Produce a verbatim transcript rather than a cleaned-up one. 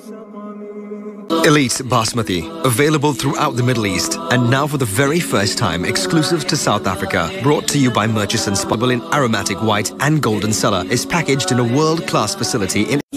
Elite Basmati, available throughout the Middle East and now for the very first time exclusive to South Africa. Brought to you by Murchison's, in aromatic white and golden cellar, is packaged in a world-class facility in